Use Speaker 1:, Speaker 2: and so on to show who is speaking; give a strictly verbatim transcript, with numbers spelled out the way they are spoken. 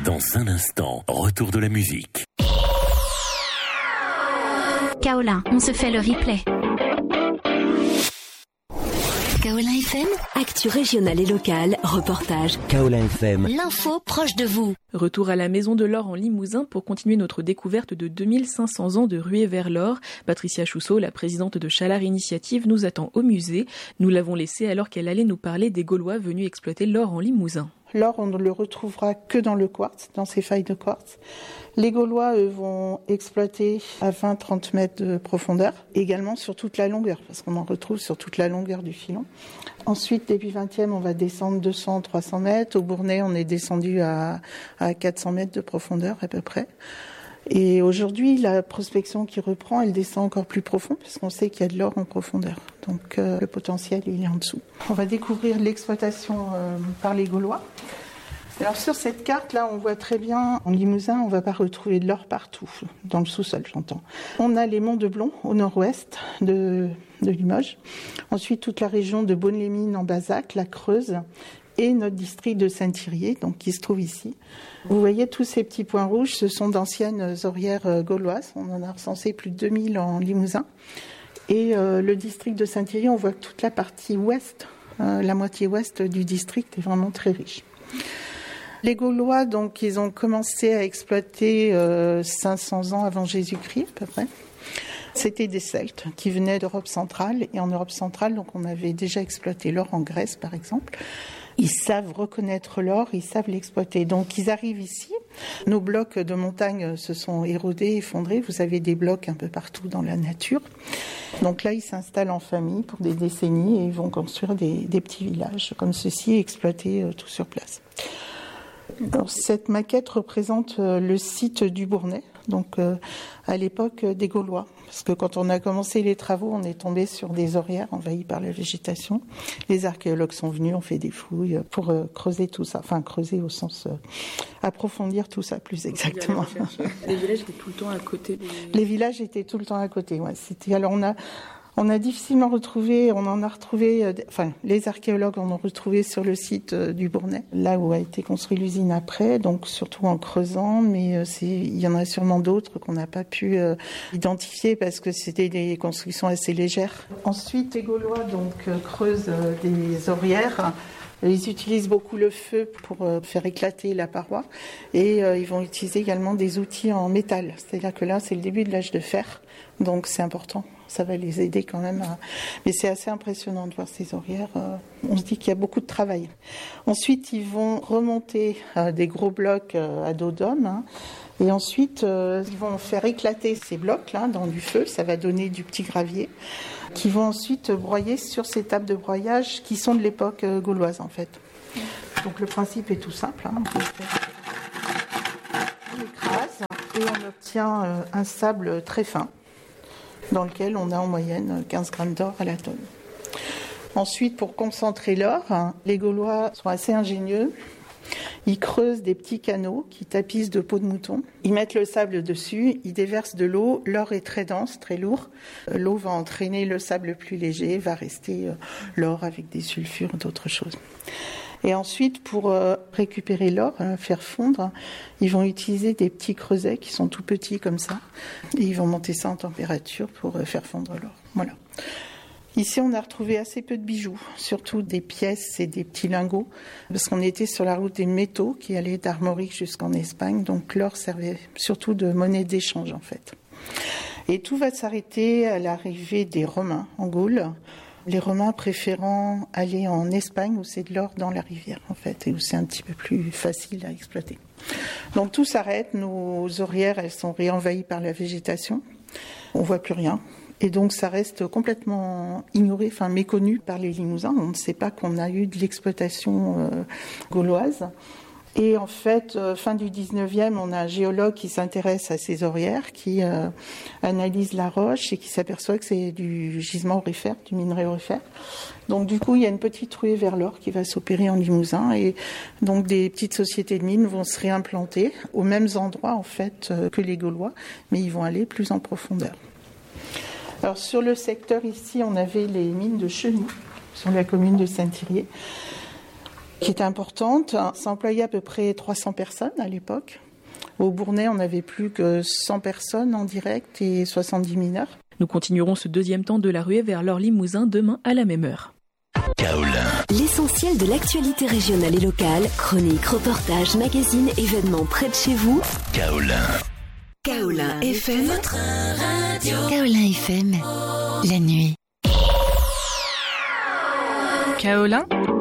Speaker 1: Dans un instant, retour de la musique.
Speaker 2: Kaolin, on se fait le replay.
Speaker 3: Kaolin F M, actu régionale et locale, reportage.
Speaker 4: Kaolin F M,
Speaker 3: l'info proche de vous.
Speaker 5: Retour à la Maison de l'Or en Limousin pour continuer notre découverte de deux mille cinq cents ans de ruée vers l'or. Patricia Chousseau, la présidente de Chalard Initiative, nous attend au musée. Nous l'avons laissée alors qu'elle allait nous parler des Gaulois venus exploiter l'or en Limousin.
Speaker 6: L'or, on ne le retrouvera que dans le quartz, dans ces failles de quartz. Les Gaulois, eux, vont exploiter à vingt à trente mètres de profondeur, également sur toute la longueur, parce qu'on en retrouve sur toute la longueur du filon. Ensuite, début vingtième, on va descendre deux cents à trois cents mètres. Au Bournais, on est descendu à, à quatre cents mètres de profondeur à peu près. Et aujourd'hui, la prospection qui reprend, elle descend encore plus profond, puisqu'on sait qu'il y a de l'or en profondeur. Donc euh, le potentiel, il est en dessous. On va découvrir l'exploitation euh, par les Gaulois. Alors sur cette carte-là, on voit très bien, en Limousin, on ne va pas retrouver de l'or partout, dans le sous-sol, j'entends. On a les monts de Blon, au nord-ouest de, de Limoges. Ensuite, toute la région de Beaune-les-Mines, en Bazac, la Creuse, et notre district de Saint-Thirier, donc qui se trouve ici. Vous voyez tous ces petits points rouges, ce sont d'anciennes orières gauloises. On en a recensé plus de deux mille en Limousin. Et euh, le district de Saint-Thirier, on voit que toute la partie ouest, euh, la moitié ouest du district est vraiment très riche. Les Gaulois, donc, ils ont commencé à exploiter euh, cinq cents ans avant Jésus-Christ, à peu près. C'était des Celtes qui venaient d'Europe centrale. Et en Europe centrale, donc, on avait déjà exploité l'or en Grèce, par exemple. Ils savent reconnaître l'or, ils savent l'exploiter. Donc, ils arrivent ici. Nos blocs de montagne se sont érodés, effondrés. Vous avez des blocs un peu partout dans la nature. Donc là, ils s'installent en famille pour des décennies et ils vont construire des, des petits villages comme ceci et exploiter euh, tout sur place. Alors, cette maquette représente euh, le site du Bournais, donc euh, à l'époque euh, des Gaulois. Parce que quand on a commencé les travaux, on est tombé sur des orières envahies par la végétation. Les archéologues sont venus, ont fait des fouilles pour euh, creuser tout ça. Enfin, creuser au sens euh, approfondir tout ça plus exactement.
Speaker 5: Les villages étaient tout le temps à côté des...
Speaker 6: Les villages étaient tout le temps à côté, ouais. C'était, alors on a... On a difficilement retrouvé, on en a retrouvé, euh, enfin, les archéologues en ont retrouvé sur le site euh, du Bournais, là où a été construite l'usine après, donc surtout en creusant, mais euh, c'est, il y en a sûrement d'autres qu'on n'a pas pu euh, identifier parce que c'était des constructions assez légères. Ensuite, les Gaulois donc euh, creusent euh, des orières. Ils utilisent beaucoup le feu pour euh, faire éclater la paroi et euh, ils vont utiliser également des outils en métal. C'est-à-dire que là, c'est le début de l'âge de fer, donc c'est important. Ça va les aider quand même. À... Mais c'est assez impressionnant de voir ces orières. Euh, on se dit qu'il y a beaucoup de travail. Ensuite, ils vont remonter euh, des gros blocs euh, à dos d'homme. Hein. Et ensuite, euh, ils vont faire éclater ces blocs-là dans du feu. Ça va donner du petit gravier qui vont ensuite broyer sur ces tables de broyage qui sont de l'époque euh, gauloise en fait. Donc le principe est tout simple. Hein. On écrase et on obtient euh, un sable très fin, dans lequel on a en moyenne quinze grammes d'or à la tonne. Ensuite, pour concentrer l'or, les Gaulois sont assez ingénieux. Ils creusent des petits canaux qui tapissent de peaux de mouton. Ils mettent le sable dessus, ils déversent de l'eau. L'or est très dense, très lourd. L'eau va entraîner le sable plus léger, va rester l'or avec des sulfures, d'autres choses. Et ensuite, pour euh, récupérer l'or, euh, faire fondre, ils vont utiliser des petits creusets qui sont tout petits comme ça. Et ils vont monter ça en température pour euh, faire fondre l'or. Voilà. Ici, on a retrouvé assez peu de bijoux, surtout des pièces et des petits lingots, parce qu'on était sur la route des métaux qui allait d'Armorique jusqu'en Espagne. Donc l'or servait surtout de monnaie d'échange, en fait. Et tout va s'arrêter à l'arrivée des Romains en Gaule. Les Romains préférant aller en Espagne où c'est de l'or dans la rivière en fait et où c'est un petit peu plus facile à exploiter. Donc tout s'arrête, nos orières elles sont réenvahies par la végétation, on voit plus rien et donc ça reste complètement ignoré, enfin méconnu par les Limousins. On ne sait pas qu'on a eu de l'exploitation euh, gauloise. Et en fait, euh, fin du dix-neuvième, on a un géologue qui s'intéresse à ces orières, qui euh, analyse la roche et qui s'aperçoit que c'est du gisement aurifère, du minerai aurifère. Donc du coup, il y a une petite ruée vers l'or qui va s'opérer en Limousin et donc des petites sociétés de mines vont se réimplanter aux mêmes endroits en fait euh, que les Gaulois, mais ils vont aller plus en profondeur. Alors sur le secteur, secteur, ici, on avait les mines de Cheny, sur la commune de Saint-Thirier. qui était importante. Ça employait à peu près trois cents personnes à l'époque. Au Bournais, on n'avait plus que cent personnes en direct et soixante-dix mineurs.
Speaker 5: Nous continuerons ce deuxième temps de la ruée vers l'Or Limousin demain à la même heure.
Speaker 1: Kaolin.
Speaker 3: L'essentiel de l'actualité régionale et locale, chroniques, reportages, magazines, événements près de chez vous.
Speaker 1: Kaolin.
Speaker 3: Kaolin F M.
Speaker 4: Votre radio. Kaolin F M. La nuit.
Speaker 7: Kaolin